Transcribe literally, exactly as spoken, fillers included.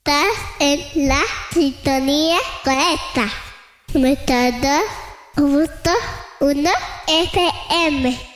Estás en la sintonía correcta. Metado, punto uno F M.